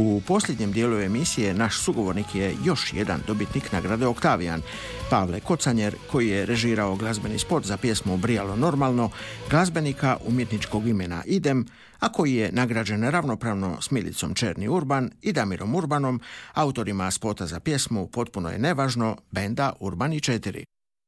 U posljednjem dijelu emisije naš sugovornik je još jedan dobitnik nagrade Oktavijan, Pavle Kocanjer, koji je režirao glazbeni spot za pjesmu Brijalo normalno, glazbenika umjetničkog imena Idem, a koji je nagrađen ravnopravno s Milicom Černi Urban i Damirom Urbanom, autorima spota za pjesmu Potpuno je nevažno, benda Urbani 4.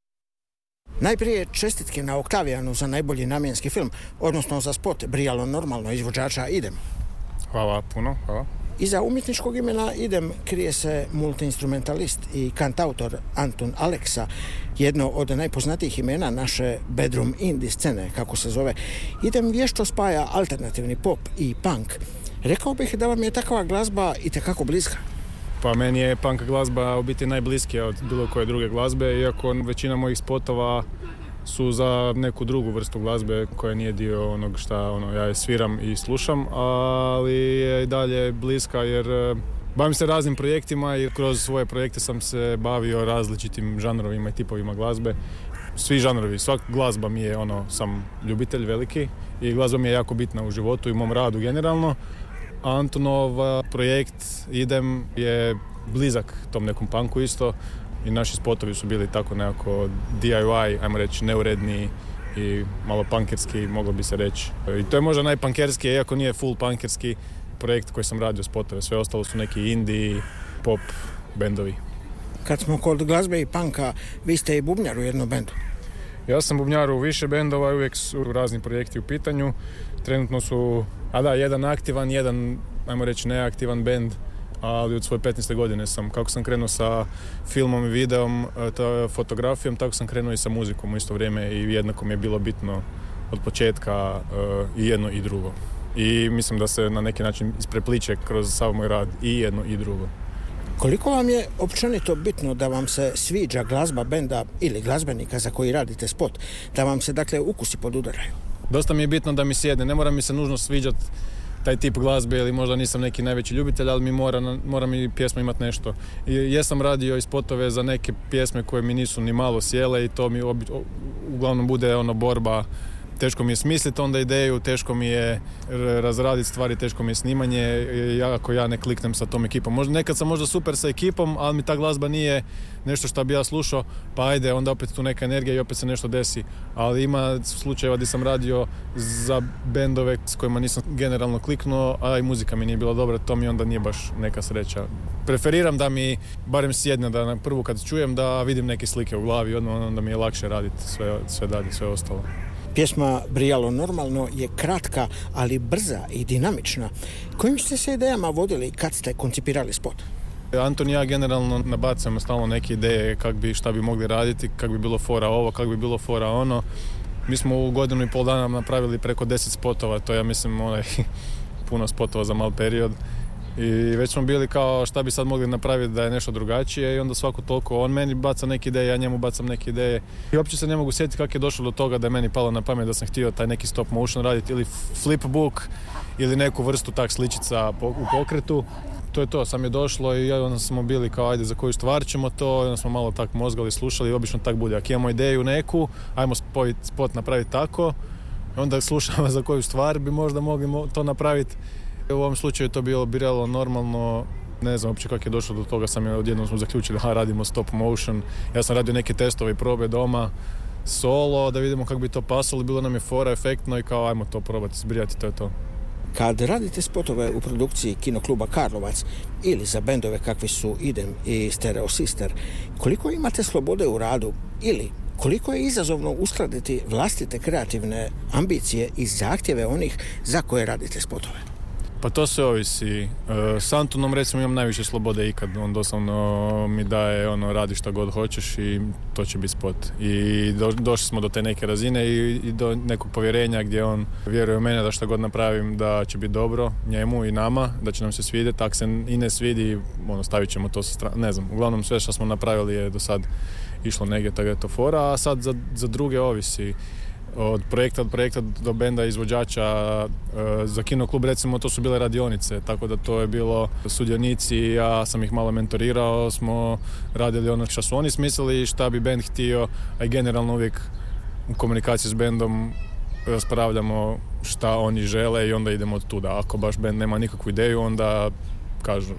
Najprije čestitke na Oktavijanu za najbolji namjenski film, odnosno za spot Brijalo normalno izvođača Idem. Hvala puno, hvala. Iza umjetničkog imena Idem krije se multiinstrumentalist i kantautor Antun Aleksa, jedno od najpoznatijih imena naše bedroom indie scene, kako se zove. Idem vješto spaja alternativni pop i punk. Rekao bih da vam je takva glazba itekako bliska. Pa meni je punk glazba u biti najbliskija od bilo koje druge glazbe, iako većina mojih spotova su za neku drugu vrstu glazbe koja nije dio onog šta ja je sviram i slušam, ali je i dalje bliska jer bavim se raznim projektima i kroz svoje projekte sam se bavio različitim žanrovima i tipovima glazbe. Svi žanrovi, svaka glazba mi je sam ljubitelj veliki i glazba mi je jako bitna u životu i u mom radu generalno. Antonov projekt Idem je blizak tom nekom punku isto. I naši spotovi su bili tako nekako DIY, ajmo reći, neuredni i malo punkerski, moglo bi se reći. I to je možda najpunkerski, iako nije full punkerski projekt koji sam radio spotove. Sve ostalo su neki indie, pop bendovi. Kad smo kod glazbe i punka, vi ste i bubnjar u jednom bendu. Ja sam bubnjar u više bendova i uvijek su razni projekti u pitanju. Trenutno su, jedan aktivan, jedan, ajmo reći, neaktivan bend. Ali od svoje 15. godine kako sam krenuo sa filmom i videom, fotografijom, tako sam krenuo i sa muzikom u isto vrijeme i jednako mi je bilo bitno od početka i jedno i drugo. I mislim da se na neki način isprepliče kroz sav moj rad i jedno i drugo. Koliko vam je općenito bitno da vam se sviđa glazba benda ili glazbenika za koji radite spot, da vam se dakle ukusi podudaraju? Dosta mi je bitno da mi sjedne, ne mora mi se nužno sviđati taj tip glazbe ili možda nisam neki najveći ljubitelj, ali mora mi pjesma imati nešto. I jesam radio i spotove za neke pjesme koje mi nisu ni malo sjele i to mi uglavnom bude borba. Teško mi je smisliti onda ideju, teško mi je razraditi stvari, teško mi je snimanje ako ja ne kliknem sa tom ekipom. Nekad sam možda super sa ekipom, ali mi ta glazba nije nešto što bi ja slušao, pa ajde, onda opet tu neka energija i opet se nešto desi. Ali ima slučajeva gdje sam radio za bendove s kojima nisam generalno kliknuo, a i muzika mi nije bila dobra, to mi onda nije baš neka sreća. Preferiram da mi barem sjedne, da na prvu kad čujem da vidim neke slike u glavi, onda mi je lakše raditi sve dalje, sve ostalo. Pjesma Brijalo normalno je kratka, ali brza i dinamična. Kojim ste se idejama vodili kad ste koncipirali spot? Anton i ja generalno nabacujemo stalno neke ideje šta bi mogli raditi, kak bi bilo fora ovo, kak bi bilo fora ono. Mi smo u 1.5 dana napravili preko 10 spotova, to ja mislim puno spotova za mal period. I već smo bili kao šta bi sad mogli napraviti da je nešto drugačije i onda svako toliko on meni baca neke ideje, ja njemu bacam neke ideje. I uopće se ne mogu sjetiti kako je došlo do toga da je meni palo na pamet da sam htio taj neki stop motion raditi ili flipbook ili neku vrstu tak sličica u pokretu. To je to, sam je došlo i onda smo bili kao ajde za koju stvar ćemo to, onda smo malo tak mozgali, slušali i obično tak bude. Ako imamo ideju neku, ajmo spot napraviti tako, onda slušamo za koju stvar bi možda mogli to napraviti. U ovom slučaju je to bilo Brijalo normalno, ne znam uopće kako je došlo do toga, odjednom smo zaključili da radimo stop motion. Ja sam radio neke testove i probe doma, solo, da vidimo kako bi to pasalo, bilo nam je fora, efektno i kao ajmo to probati zbrijati, to je to. Kad radite spotove u produkciji Kinokluba Karlovac ili za bendove kakvi su Idem i Stereo Sister, koliko imate slobode u radu ili koliko je izazovno uskladiti vlastite kreativne ambicije i zahtjeve onih za koje radite spotove? Pa to sve ovisi. S Antonom recimo imam najviše slobode ikad. On doslovno mi daje radi šta god hoćeš i to će biti spot. I došli smo do te neke razine i do nekog povjerenja gdje on vjeruje u mene da šta god napravim da će biti dobro njemu i nama, da će nam se svidjeti. Ako se i ne svidi, stavit ćemo to sa strane. Ne znam, uglavnom sve što smo napravili je do sad išlo negdje, tako je to fora, a sad za druge ovisi. Od projekta do benda izvođača. Za Kinoklub recimo to su bile radionice, tako da to je bilo sudionici, ja sam ih malo mentorirao, smo radili ono što su oni smislili i šta bi bend htio, a i generalno uvijek u komunikaciji s bendom raspravljamo šta oni žele i onda idemo od tuda. Ako baš bend nema nikakvu ideju, onda kažu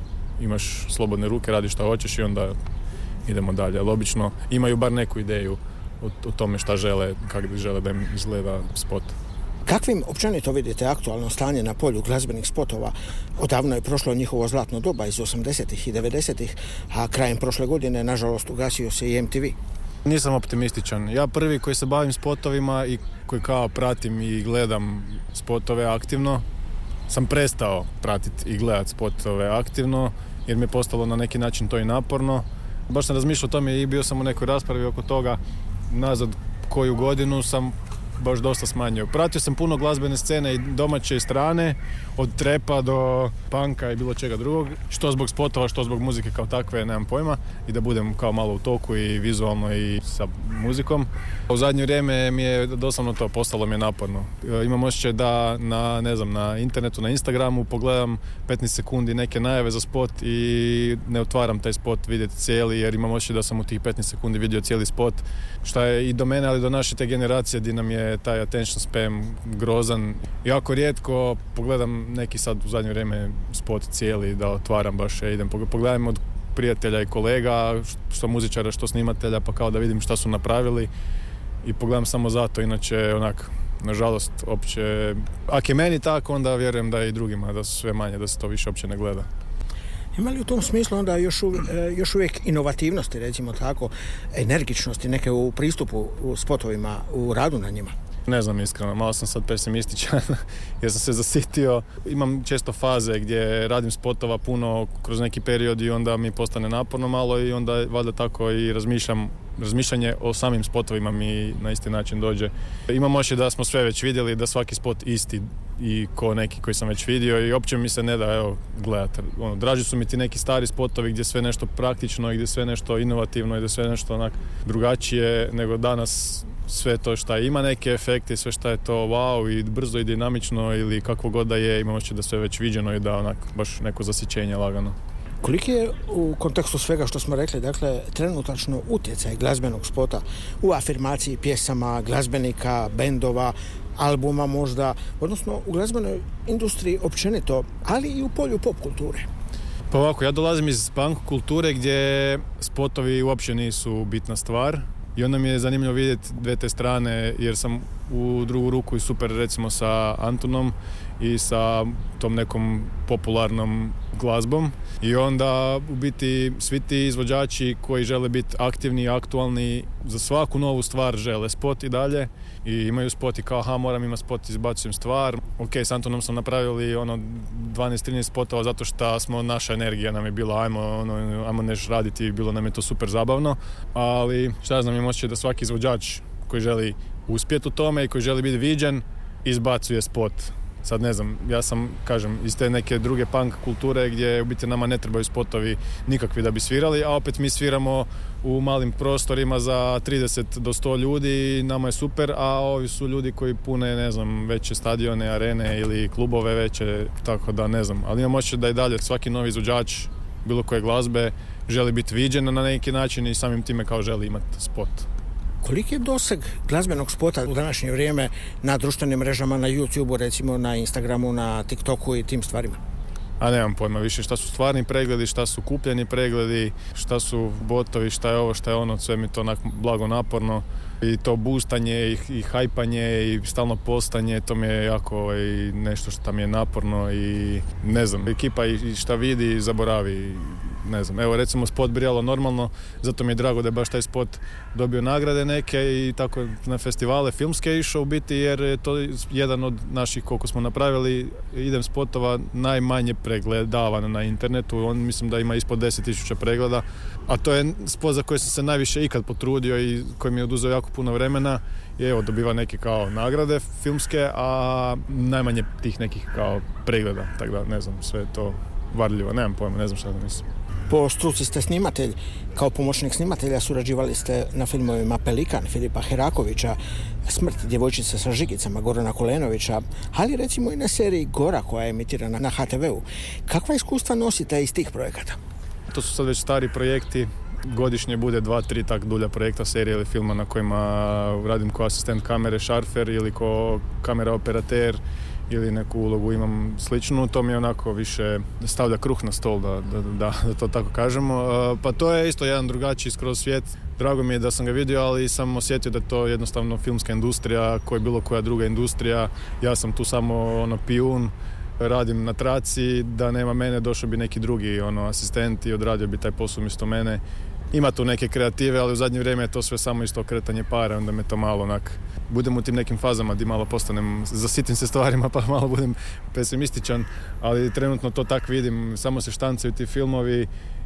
imaš slobodne ruke, radiš šta hoćeš i onda idemo dalje. Ali obično imaju bar neku ideju o tome šta žele, kako žele da im izgleda spot. Kakvim općenito vidite aktualno stanje na polju glazbenih spotova? Odavno je prošlo njihovo zlatno doba iz 80-ih i 90-ih, a krajem prošle godine, nažalost, ugasio se i MTV. Nisam optimističan. Ja prvi koji se bavim spotovima i koji kao pratim i gledam spotove aktivno, sam prestao pratiti i gledati spotove aktivno, jer mi je postalo na neki način to i naporno. Baš sam razmišljao o tome i bio sam u nekoj raspravi oko toga. Nazad koju godinu sam baš dosta smanjio. Pratio sam puno glazbene scene i domaće i strane, od trepa do punka i bilo čega drugog, što zbog spotova, što zbog muzike kao takve, nemam pojma, i da budem kao malo u toku i vizualno i sa muzikom. U zadnje vrijeme mi je doslovno to, postalo mi je naporno. Imam osjećaj da na internetu, na Instagramu pogledam 15 sekundi neke najave za spot i ne otvaram taj spot vidjeti cijeli, jer imam osjećaj da sam u tih 15 sekundi vidio cijeli spot, što je i do mene, ali do naše te generacije gdje nam je taj attention span grozan. Jako rijetko pogledam neki sad u zadnje vrijeme spot cijeli, da otvaram baš, idem pogledam od prijatelja i kolega, što muzičara, što snimatelja, pa kao da vidim šta su napravili i pogledam samo zato, inače onak, nažalost, opće, ako je meni tako, onda vjerujem da i drugima, da su sve manje, da se to više uopće ne gleda. Ima li u tom smislu onda još uvijek inovativnosti, recimo tako, energičnosti neke u pristupu u spotovima, u radu na njima? Ne znam iskreno, malo sam sad pesimističan jer sam se zasitio. Imam često faze gdje radim spotova puno kroz neki period i onda mi postane naporno malo i onda valjda tako i razmišljanje o samim spotovima mi na isti način dođe. Imam osjećaj da smo sve već vidjeli, da svaki spot isti i ko neki koji sam već vidio i uopće mi se ne da gledati. Draži su mi ti neki stari spotovi gdje sve nešto praktično i gdje sve nešto inovativno i gdje sve nešto onak drugačije nego danas. Sve to šta ima neke efekte, sve šta je to wow i brzo i dinamično ili kakvo god da je, imamo da sve već viđeno i da onak baš neko zasićenje lagano. Koliki je u kontekstu svega što smo rekli, dakle, trenutačno utjecaj glazbenog spota u afirmaciji pjesama, glazbenika, bendova, albuma možda, odnosno u glazbenoj industriji općenito, ali i u polju pop kulture? Pa ovako, ja dolazim iz punk kulture gdje spotovi uopće nisu bitna stvar. I onda mi je zanimljivo vidjeti dve te strane, jer sam u drugu ruku i super recimo sa Antunom i sa tom nekom popularnom glazbom. I onda u biti svi ti izvođači koji žele biti aktivni i aktualni za svaku novu stvar žele spot i dalje. I imaju spot i kao moram imati spot, izbacujem stvar. Ok, s Antonom sam napravili 12-13 spotova zato što smo, naša energija nam je bila ajmo nešto raditi i bilo nam je to super zabavno. Ali šta ja znam, imam osjećaj da svaki izvođač koji želi uspjeti u tome i koji želi biti viđen izbacuje spot. Sad ne znam, ja sam, kažem, iz te neke druge punk kulture gdje u biti nama ne trebaju spotovi nikakvi da bi svirali, a opet mi sviramo u malim prostorima za 30 do 100 ljudi i nama je super, a ovi su ljudi koji pune, ne znam, veće stadione, arene ili klubove veće, tako da ne znam. Ali imam osjećaj da i dalje svaki novi izvođač bilo koje glazbe želi biti viđen na neki način i samim time kao želi imati spot. Koliki je doseg glazbenog spota u današnje vrijeme na društvenim mrežama, na YouTubeu, recimo na Instagramu, na TikToku i tim stvarima? A nemam pojma više šta su stvarni pregledi, šta su kupljeni pregledi, šta su botovi, šta je ovo, šta je ono, sve mi to onak blago naporno. I to boostanje i hajpanje i stalno postanje, to mi je jako nešto što mi je naporno i ne znam, ekipa i šta vidi i zaboravi. Ne znam, evo recimo spot Brijalo normalno, zato mi je drago da je baš taj spot dobio nagrade neke i tako na festivale filmske išao u biti, jer je to jedan od naših, koliko smo napravili, idem spotova najmanje pregledavan na internetu, on mislim da ima ispod 10.000 pregleda, a to je spot za koji sam se najviše ikad potrudio i koji mi je oduzeo jako puno vremena i evo dobiva neke kao nagrade filmske, a najmanje tih nekih kao pregleda, tako da ne znam, sve je to varljivo, nemam pojma, ne znam šta da mislim. Po struci ste snimatelj, kao pomoćnik snimatelja surađivali ste na filmovima Pelikan Filipa Herakovića, Smrt djevojčice sa žigicama Gorana Kulenovića, ali recimo i na seriji Gora koja je emitirana na HTV-u. Kakva iskustva nosite iz tih projekata? To su sad već stari projekti, godišnje bude 2-3 tak dulja projekta, serije ili filma na kojima radim kao asistent kamere, šarfer ili kao kamera operater ili neku ulogu imam sličnu, to mi je onako više stavlja kruh na stol, da to tako kažemo. Pa to je isto jedan drugačiji skroz svijet. Drago mi je da sam ga vidio, ali sam osjetio da je to jednostavno filmska industrija, koja je bilo koja druga industrija. Ja sam tu samo pijun, radim na traci, da nema mene došao bi neki drugi asistent i odradio bi taj posao umjesto mene. Ima tu neke kreative, ali u zadnje vrijeme je to sve samo isto kretanje para, onda me to malo budem u tim nekim fazama gdje malo postanem, zasitim se stvarima pa malo budem pesimističan, ali trenutno to tak vidim, samo se štancaju ti filmovi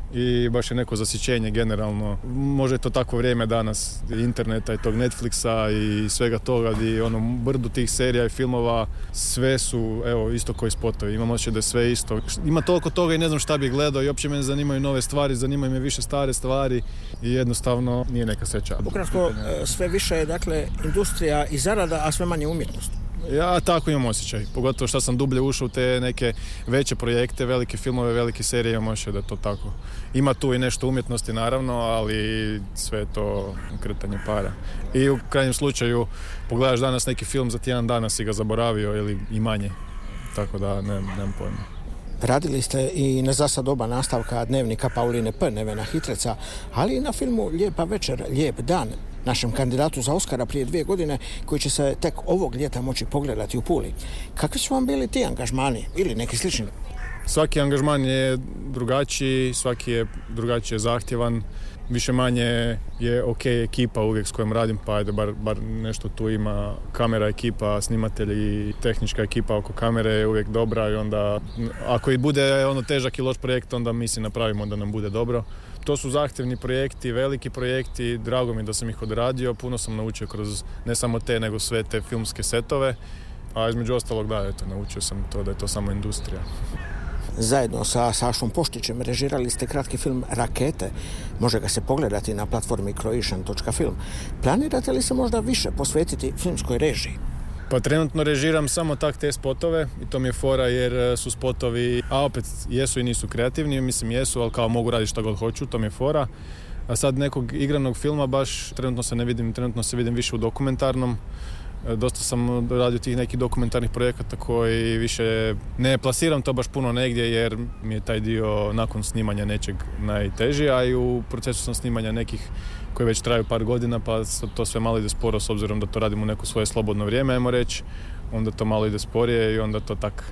i baš je neko zasićenje generalno. Može to takvo vrijeme danas, interneta i tog Netflixa i svega toga gdje brdu tih serija i filmova, sve su isto koji spotovi. Imam osjećaj da je sve isto. Ima toliko toga i ne znam šta bi gledao i uopće me zanimaju nove stvari, zanimaju me više stare stvari i jednostavno nije neka sreća. Ukratko, sve više je dakle industrija i zarada, a sve manje umjetnost. Ja tako imam osjećaj, pogotovo što sam dublje ušao u te neke veće projekte, velike filmove, velike serije, imam osjećaj da je to tako. Ima tu i nešto umjetnosti naravno, ali sve je to kretanje para. I u krajnjem slučaju pogledaš danas neki film, za tjedan dana si ga zaboravio ili i manje, tako da nemam pojma. Radili ste i na zasad oba nastavka Dnevnika Pauline P. Nevena Hitreca, ali i na filmu Lijepa večer, lijep dan, našem kandidatu za Oskara prije 2 godine, koji će se tek ovog ljeta moći pogledati u Puli. Kakvi su vam bili ti angažmani ili neki slični? Svaki angažman je drugačiji, svaki je drugačije zahtjevan. Više manje je ok ekipa uvijek s kojom radim, pa ajde bar nešto tu ima. Kamera ekipa, snimatelji i tehnička ekipa oko kamere je uvijek dobra i onda ako i bude težak i loš projekt, onda mi si napravimo da nam bude dobro. To su zahtjevni projekti, veliki projekti, drago mi da sam ih odradio, puno sam naučio kroz ne samo te nego sve te filmske setove, a između ostalog naučio sam to da je to samo industrija. Zajedno sa Sašom Poštićem režirali ste kratki film Rakete. Može ga se pogledati na platformi croatian.film. Planirate li se možda više posvetiti filmskoj režiji? Pa trenutno režiram samo te spotove i to mi je fora jer su spotovi, a opet jesu i nisu kreativni, mislim jesu, ali kao mogu raditi šta god hoću, to mi je fora. A sad nekog igranog filma baš trenutno se ne vidim, trenutno se vidim više u dokumentarnom. Dosta sam radio tih nekih dokumentarnih projekata koji više ne plasiram to baš puno negdje jer mi je taj dio nakon snimanja nečeg najteži, a i u procesu sam snimanja nekih koji već traju par godina, pa to sve malo ide sporo s obzirom da to radimo u neko svoje slobodno vrijeme, ajmo reći, onda to malo ide sporije i onda to tak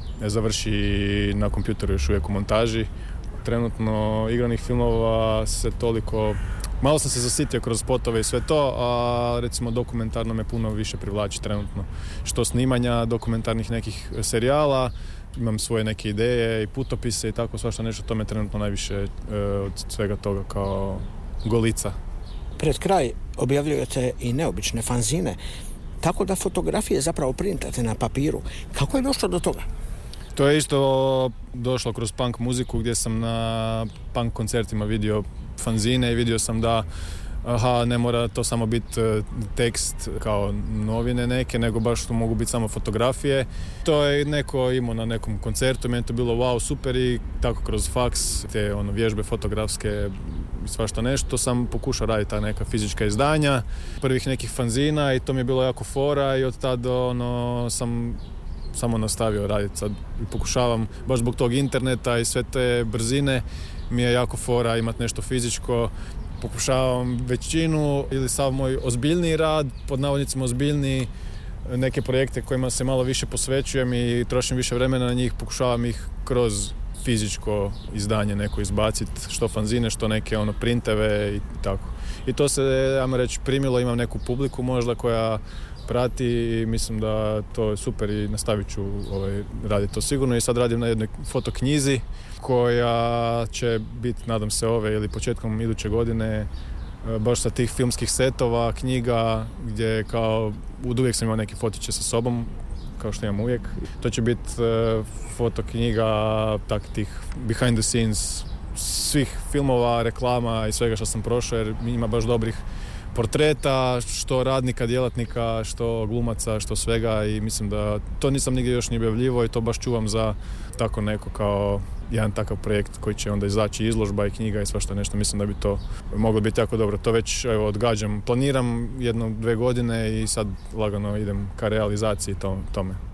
završi na kompjuteru još uvijek u montaži. Trenutno igranih filmova se toliko... Malo sam se zasitio kroz spotove i sve to, a recimo dokumentarno me puno više privlači trenutno. Što snimanja dokumentarnih nekih serijala, imam svoje neke ideje i putopise i tako svašta nešto, to me trenutno najviše od svega toga kao golica. Pred kraj objavljujete i neobične fanzine, tako da fotografije zapravo printate na papiru. Kako je došlo do toga? To je isto došlo kroz punk muziku gdje sam na punk koncertima vidio fanzine i vidio sam da ne mora to samo biti tekst kao novine neke, nego baš to mogu biti samo fotografije. To je neko imao na nekom koncertu, meni to bilo wow, super i tako kroz faks, te vježbe fotografske i svašta nešto, sam pokušao raditi ta neka fizička izdanja, prvih nekih fanzina i to mi je bilo jako fora i od tada sam samo nastavio raditi sad i pokušavam, baš zbog tog interneta i sve te brzine, mi je jako fora imati nešto fizičko. Pokušavam većinu ili sav moj ozbiljniji rad, pod navodnicima ozbiljniji, neke projekte kojima se malo više posvećujem i trošim više vremena na njih, pokušavam ih kroz fizičko izdanje neko izbaciti, što fanzine, što neke printeve i tako. I to se, ajmo reći, primilo, imam neku publiku možda koja prati i mislim da to je super i nastavit ću raditi to sigurno. I sad radim na jednoj fotoknjizi koja će biti, nadam se, ove ili početkom iduće godine, baš sa tih filmskih setova, knjiga, gdje kao uvijek sam imao neke fotiće sa sobom, kao što imam uvijek. To će biti fotoknjiga tih behind the scenes svih filmova, reklama i svega što sam prošao, jer ima baš dobrih portreta, što radnika, djelatnika, što glumaca, što svega i mislim da to nisam nigdje još ni objavljivao i to baš čuvam za tako neko kao jedan takav projekt koji će onda izaći izložba i knjiga i svašta nešto. Mislim da bi to moglo biti jako dobro. To već odgađam. Planiram 1-2 godine i sad lagano idem ka realizaciji tome.